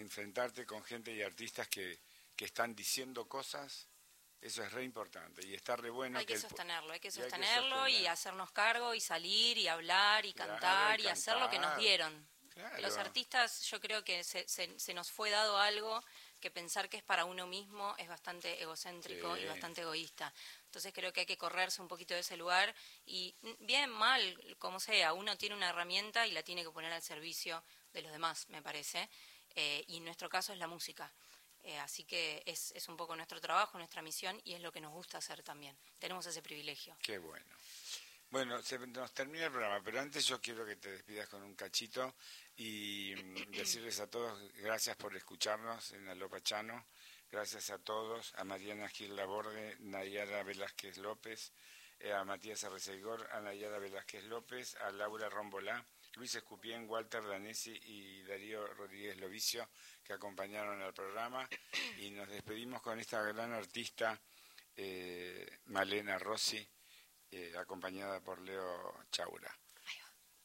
enfrentarte con gente y artistas que están diciendo cosas, eso es re importante y está re bueno. Hay que que sostenerlo, hay que y sostenerlo y sostener. hacernos cargo y salir y hablar y Claro, cantar y y hacer lo que nos cantar. dieron. Claro. Los artistas, yo creo que se nos fue dado algo que pensar que es para uno mismo es bastante egocéntrico Sí. y bastante egoísta. Entonces creo que hay que correrse un poquito de ese lugar y bien, mal, como sea, uno tiene una herramienta y la tiene que poner al servicio de los demás, me parece. Y en nuestro caso es la música. Así que es un poco nuestro trabajo, nuestra misión y es lo que nos gusta hacer también. Tenemos ese privilegio. Qué bueno. Bueno, nos termina el programa, pero antes yo quiero que te despidas con un cachito y decirles a todos gracias por escucharnos en Alopachano, gracias a todos, a Mariana Gil Laborde, Nayara Velázquez López, a Matías Arreceigor, a Nayara Velázquez López, a Laura Rombolá, Luis Escupien, Walter Danesi y Darío Rodríguez Lovicio, que acompañaron al programa, y nos despedimos con esta gran artista, Malena Rossi, acompañada por Leo Chaura.